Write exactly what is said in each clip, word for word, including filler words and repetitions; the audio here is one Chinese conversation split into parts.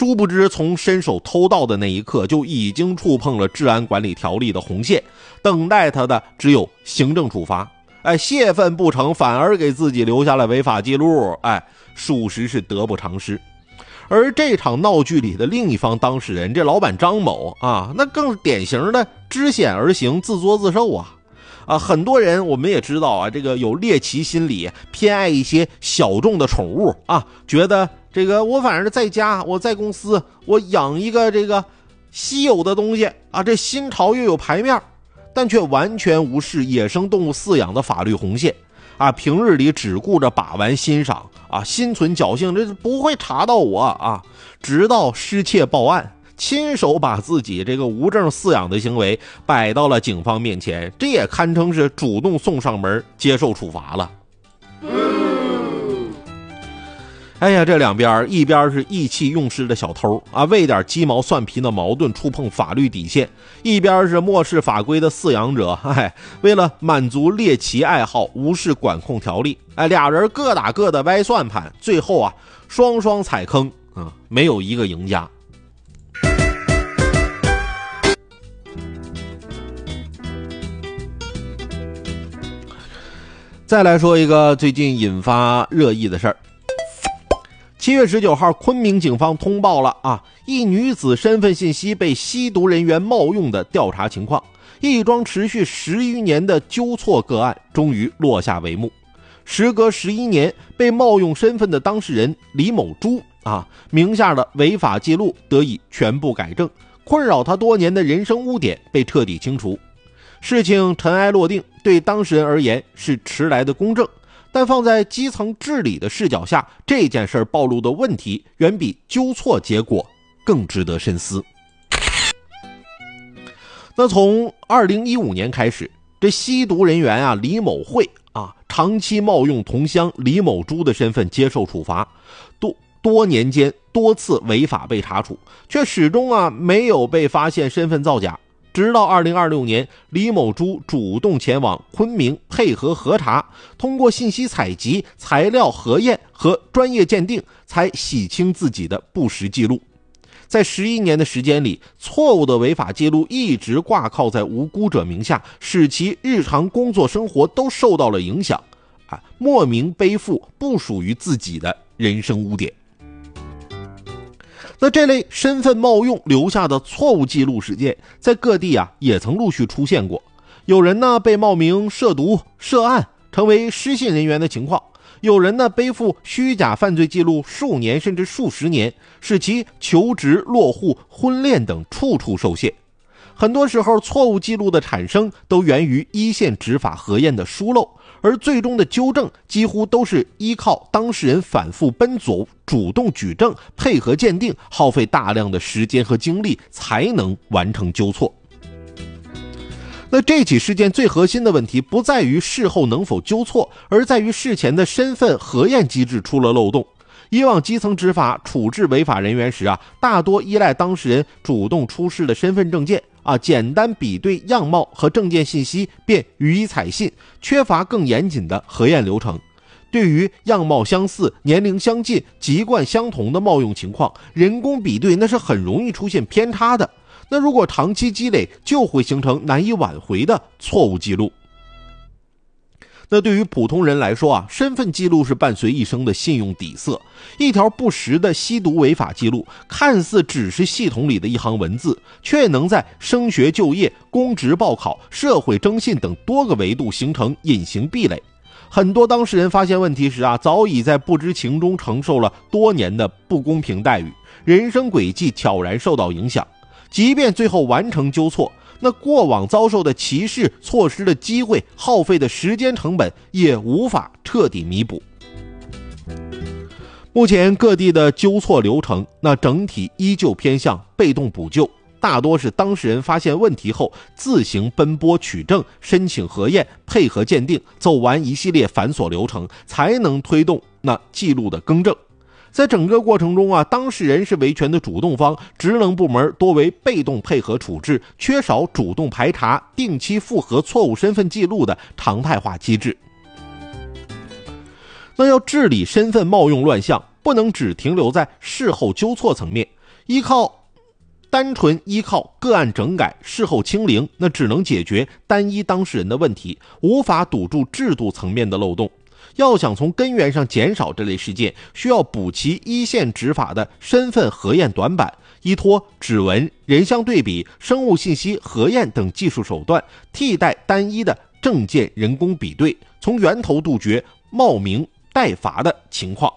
殊不知从伸手偷盗的那一刻就已经触碰了治安管理条例的红线，等待他的只有行政处罚。哎，泄愤不成，反而给自己留下了违法记录，哎，属实是得不偿失。而这场闹剧里的另一方当事人，这老板张某啊，那更是典型的知险而行，自作自受啊！啊，很多人我们也知道啊，这个有猎奇心理，偏爱一些小众的宠物啊，觉得这个我反正在家，我在公司，我养一个这个稀有的东西啊，这新潮又有牌面，但却完全无视野生动物饲养的法律红线啊！平日里只顾着把玩欣赏啊，心存侥幸，这不会查到我啊！直到失窃报案，亲手把自己这个无证饲养的行为摆到了警方面前，这也堪称是主动送上门接受处罚了。哎呀，这两边一边是意气用事的小偷啊，为点鸡毛蒜皮的矛盾触碰法律底线；一边是漠视法规的饲养者，哎，为了满足猎奇爱好无视管控条例，哎，俩人各打各的歪算盘，最后啊，双双踩坑啊，没有一个赢家。再来说一个最近引发热议的事儿。七月十九号，昆明警方通报了啊，一女子身份信息被吸毒人员冒用的调查情况。一桩持续十余年的纠错个案终于落下帷幕。时隔十一年，被冒用身份的当事人李某珠啊，名下的违法记录得以全部改正，困扰他多年的人生污点被彻底清除。事情尘埃落定，对当事人而言是迟来的公正。但放在基层治理的视角下，这件事暴露的问题远比纠错结果更值得深思。那从二零一五年开始，这吸毒人员啊李某慧啊，长期冒用同乡李某珠的身份接受处罚，多多年间多次违法被查处，却始终啊没有被发现身份造假。直到二零二六年，李某珠主动前往昆明配合核查，通过信息采集、材料核验和专业鉴定，才洗清自己的不实记录。在十一年的时间里，错误的违法记录一直挂靠在无辜者名下，使其日常工作生活都受到了影响，啊，莫名背负不属于自己的人生污点。那这类身份冒用留下的错误记录事件，在各地啊也曾陆续出现过。有人呢被冒名涉毒涉案，成为失信人员的情况；有人呢背负虚假犯罪记录数年甚至数十年，使其求职、落户、婚恋等处处受限。很多时候，错误记录的产生都源于一线执法核验的疏漏，而最终的纠正几乎都是依靠当事人反复奔走、主动举证、配合鉴定，耗费大量的时间和精力才能完成纠错。那这起事件最核心的问题不在于事后能否纠错，而在于事前的身份核验机制出了漏洞。以往基层执法处置违法人员时啊，大多依赖当事人主动出示的身份证件啊，简单比对样貌和证件信息便予以采信，缺乏更严谨的核验流程。对于样貌相似、年龄相近、籍贯相同的冒用情况，人工比对那是很容易出现偏差的。那如果长期积累，就会形成难以挽回的错误记录。那对于普通人来说啊，身份记录是伴随一生的信用底色。一条不实的吸毒违法记录，看似只是系统里的一行文字，却能在升学就业、公职报考、社会征信等多个维度形成隐形壁垒。很多当事人发现问题时啊，早已在不知情中承受了多年的不公平待遇，人生轨迹悄然受到影响。即便最后完成纠错，那过往遭受的歧视、错失的机会、耗费的时间成本也无法彻底弥补。目前各地的纠错流程，那整体依旧偏向被动补救，大多是当事人发现问题后自行奔波取证、申请核验、配合鉴定，走完一系列繁琐流程，才能推动那记录的更正。在整个过程中啊，当事人是维权的主动方，职能部门多为被动配合处置，缺少主动排查、定期复核错误身份记录的常态化机制。那要治理身份冒用乱象，不能只停留在事后纠错层面， 依靠单纯依靠个案整改、事后清零，那只能解决单一当事人的问题，无法堵住制度层面的漏洞。要想从根源上减少这类事件，需要补齐一线执法的身份核验短板，依托指纹、人像对比、生物信息核验等技术手段，替代单一的证件人工比对，从源头杜绝冒名代罚的情况。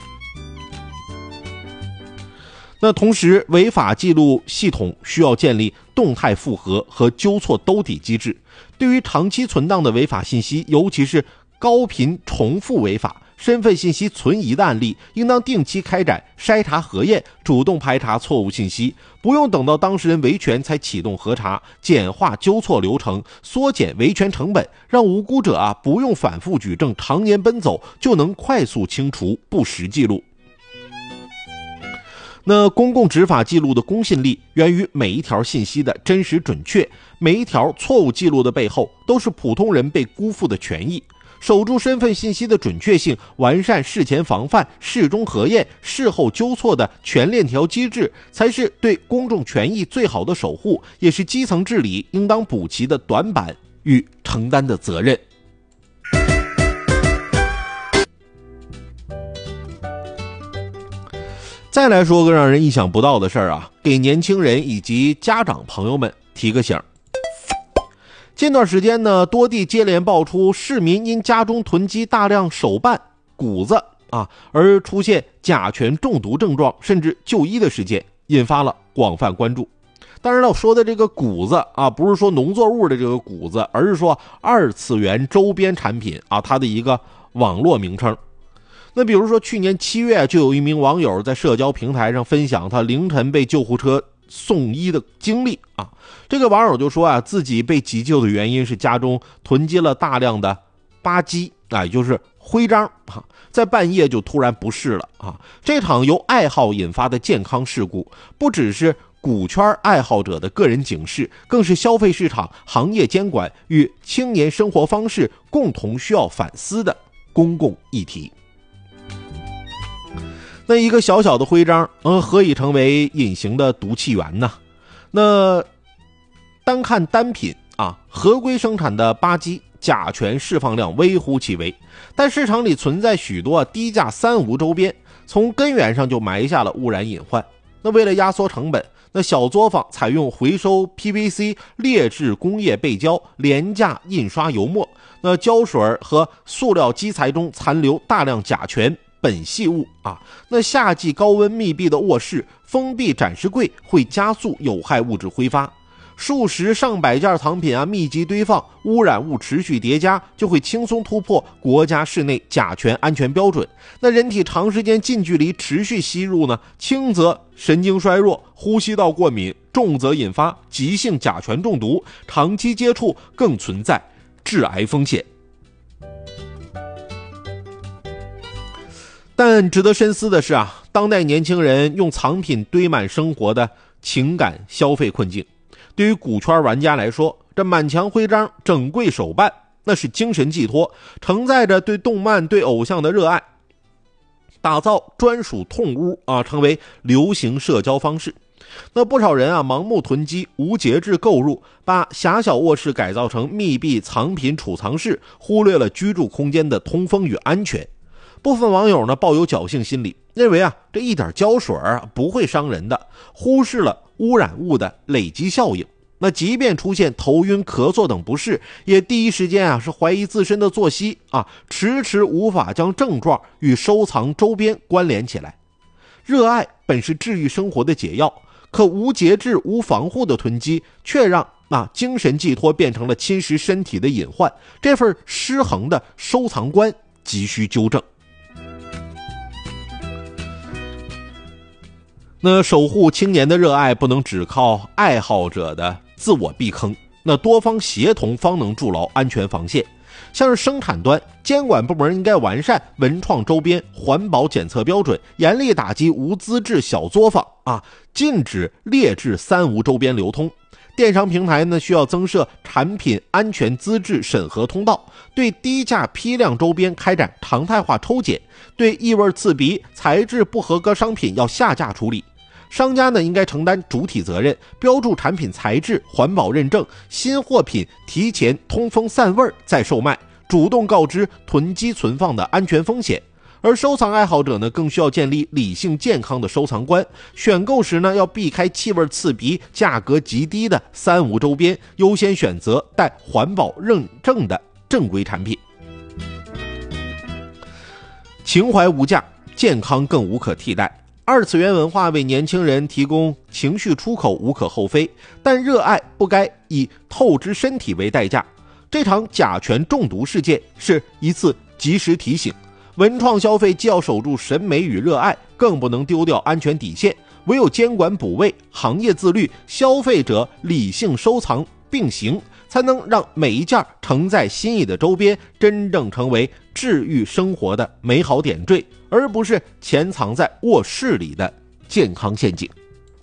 那同时，违法记录系统需要建立动态复核和纠错兜底机制。对于长期存档的违法信息，尤其是高频重复违法、身份信息存疑的案例，应当定期开展筛查核验，主动排查错误信息，不用等到当事人维权才启动核查，简化纠错流程，缩减维权成本，让无辜者啊不用反复举证、常年奔走，就能快速清除不实记录。那公共执法记录的公信力源于每一条信息的真实准确，每一条错误记录的背后都是普通人被辜负的权益。守住身份信息的准确性，完善事前防范、事中核验、事后纠错的全链条机制，才是对公众权益最好的守护，也是基层治理应当补齐的短板与承担的责任。再来说个让人意想不到的事儿啊，给年轻人以及家长朋友们提个醒。近段时间呢，多地接连爆出市民因家中囤积大量手办、谷子啊，而出现甲醛中毒症状，甚至就医的事件，引发了广泛关注。当然了，我说的这个谷子啊，不是说农作物的这个谷子，而是说二次元周边产品啊，它的一个网络名称。那比如说去年七月，就有一名网友在社交平台上分享他凌晨被救护车送医的经历啊。这个网友就说啊，自己被急救的原因是家中囤积了大量的吧唧啊，也就是徽章啊，在半夜就突然不适了啊。这场由爱好引发的健康事故，不只是股圈爱好者的个人警示，更是消费市场行业监管与青年生活方式共同需要反思的公共议题。那一个小小的徽章，嗯，何以成为隐形的毒气源呢？那单看单品啊，合规生产的吧唧甲醛释放量微乎其微，但市场里存在许多低价三无周边，从根源上就埋下了污染隐患。那为了压缩成本，那小作坊采用回收 P V C 劣质工业背胶、廉价印刷油墨，那胶水和塑料基材中残留大量甲醛苯系物啊，那夏季高温密闭的卧室、封闭展示柜会加速有害物质挥发，数十上百件藏品啊密集堆放，污染物持续叠加，就会轻松突破国家室内甲醛安全标准。那人体长时间近距离持续吸入呢，轻则神经衰弱、呼吸道过敏，重则引发急性甲醛中毒，长期接触更存在致癌风险。但值得深思的是啊，当代年轻人用藏品堆满生活的情感消费困境。对于股圈玩家来说，这满墙徽章、整柜手办，那是精神寄托，承载着对动漫、对偶像的热爱，打造专属痛屋啊，成为流行社交方式。那不少人啊，盲目囤积，无节制购入，把狭小卧室改造成密闭藏品储藏室，忽略了居住空间的通风与安全。部分网友呢抱有侥幸心理，认为啊这一点胶水啊不会伤人的，忽视了污染物的累积效应。那即便出现头晕、咳嗽等不适，也第一时间啊是怀疑自身的作息啊，迟迟无法将症状与收藏周边关联起来。热爱本是治愈生活的解药，可无节制、无防护的囤积，却让啊精神寄托变成了侵蚀身体的隐患。这份失衡的收藏观急需纠正。那守护青年的热爱不能只靠爱好者的自我避坑，那多方协同方能筑牢安全防线。像是生产端，监管部门应该完善文创周边环保检测标准，严厉打击无资质小作坊啊，禁止劣质三无周边流通。电商平台呢，需要增设产品安全资质审核通道，对低价批量周边开展常态化抽检，对异味刺鼻、材质不合格商品要下架处理。 商家呢应该承担主体责任，标注产品材质、环保认证，新货品提前通风散味再售卖，主动告知囤积存放的安全风险。而收藏爱好者呢，更需要建立理性健康的收藏观，选购时呢要避开气味刺鼻、价格极低的三无周边，优先选择带环保认证的正规产品。情怀无价，健康更无可替代。二次元文化为年轻人提供情绪出口无可厚非，但热爱不该以透支身体为代价。这场甲醛中毒事件是一次及时提醒，文创消费既要守住审美与热爱，更不能丢掉安全底线。唯有监管补位，行业自律，消费者理性收藏并行，才能让每一件承载心意的周边真正成为治愈生活的美好点缀，而不是潜藏在卧室里的健康陷阱。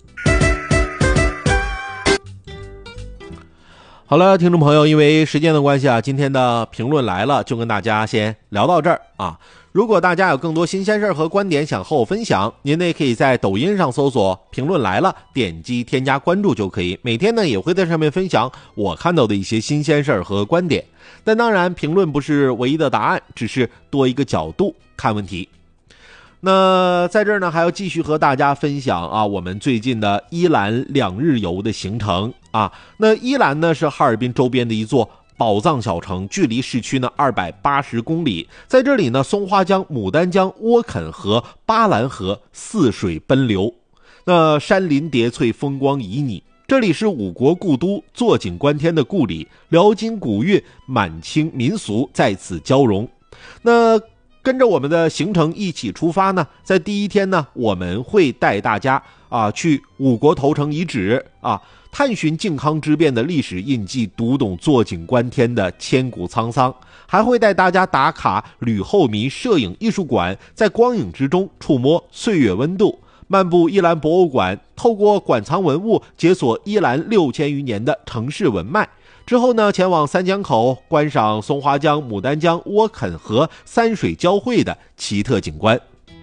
好了，听众朋友，因为时间的关系啊，今天的评论来了就跟大家先聊到这儿啊。如果大家有更多新鲜事和观点想和我分享，您呢也可以在抖音上搜索评论来了，点击添加关注就可以。每天呢也会在上面分享我看到的一些新鲜事和观点。但当然，评论不是唯一的答案，只是多一个角度看问题。那在这儿呢，还要继续和大家分享啊，我们最近的伊兰两日游的行程啊。那伊兰呢是哈尔滨周边的一座宝藏小城，距离市区呢二百八十公里。在这里呢，松花江、牡丹江、窝垦河、巴兰河四水奔流，那山林叠翠，风光旖旎。这里是五国故都，坐井观天的故里，辽金古韵、满清民俗在此交融。那跟着我们的行程一起出发呢，在第一天呢，我们会带大家啊去五国头城遗址啊，探寻靖康之变的历史印记，读懂坐井观天的千古沧桑，还会带大家打卡吕后迷摄影艺术馆，在光影之中触摸岁月温度，漫步伊兰博物馆，透过馆藏文物解锁伊兰六千余年的城市文脉。之后呢，前往三江口观赏松花江、牡丹江、窝垦河三水交汇的奇特景观。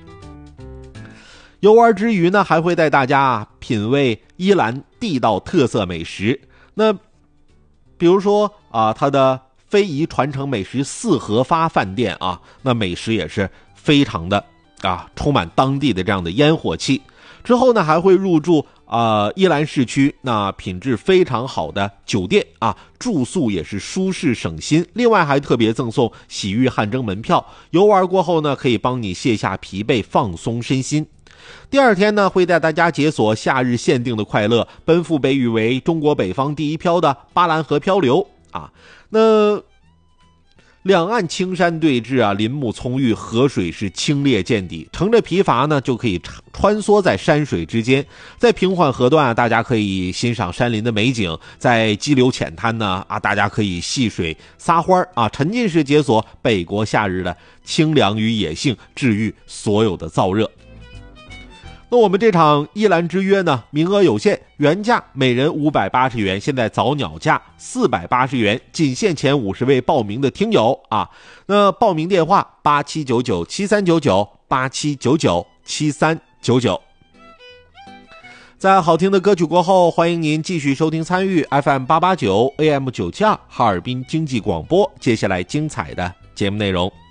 游玩之余呢，还会带大家品味伊兰地道特色美食。那比如说啊，它的非遗传承美食四合发饭店啊，那美食也是非常的啊，充满当地的这样的烟火气。之后呢，还会入住啊、呃、伊兰市区那品质非常好的酒店啊，住宿也是舒适省心。另外还特别赠送洗浴汗蒸门票，游玩过后呢，可以帮你卸下疲惫，放松身心。第二天呢，会带大家解锁夏日限定的快乐，奔赴被誉为中国北方第一漂的巴兰河漂流啊。那两岸青山对峙啊，林木葱郁，河水是清冽见底，乘着皮筏呢就可以穿梭在山水之间。在平缓河段啊，大家可以欣赏山林的美景；在激流浅滩呢啊，大家可以戏水撒欢啊，沉浸式解锁北国夏日的清凉与野性，治愈所有的燥热。那我们这场伊兰之约呢，名额有限，原价每人五百八十元，现在早鸟价四百八十元，仅限前五十位报名的听友啊。那报名电话八七九九七三九九八七九九七三九九。在好听的歌曲过后，欢迎您继续收听参与 F M 八八九 A M 九七二哈尔滨经济广播，接下来精彩的节目内容。